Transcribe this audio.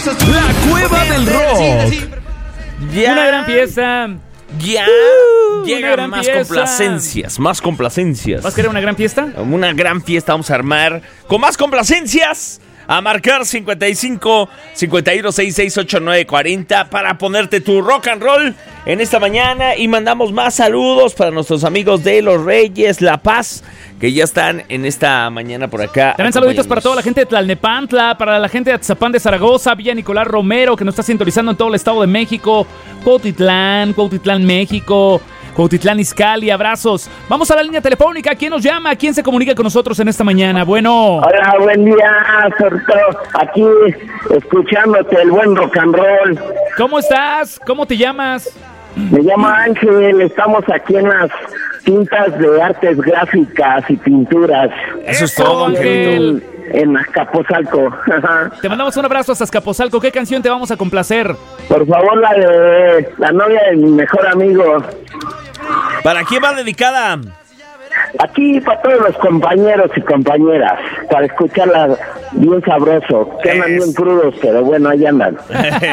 La Cueva del Rock. Ya. Una gran fiesta. Ya. Llegan más complacencias. Más complacencias. ¿Vas a querer una gran fiesta? Una gran fiesta vamos a armar con más complacencias. A marcar 55 51 66 89 40 para ponerte tu rock and roll en esta mañana. Y mandamos más saludos para nuestros amigos de Los Reyes, La Paz, que ya están en esta mañana por acá. También saluditos para toda la gente de Tlalnepantla, para la gente de Atzapán de Zaragoza, Villa Nicolás Romero, que nos está sintonizando en todo el Estado de México, Cuautitlán, México, Cuautitlán Izcalli, abrazos. Vamos a la línea telefónica. ¿Quién nos llama? ¿Quién se comunica con nosotros en esta mañana? Bueno. Hola, buen día, Sorto. Aquí escuchándote el buen rock and roll. ¿Cómo estás? ¿Cómo te llamas? Me llamo Ángel, estamos aquí en las tintas de artes gráficas y pinturas. Eso es todo, Ángel. En Azcapotzalco. Te mandamos un abrazo hasta Azcapotzalco. ¿Qué canción te vamos a complacer? Por favor, la de la novia de mi mejor amigo. ¿Para quién va dedicada? Aquí para todos los compañeros y compañeras, para escucharla bien sabroso, que andan bien crudos, pero bueno, ahí andan.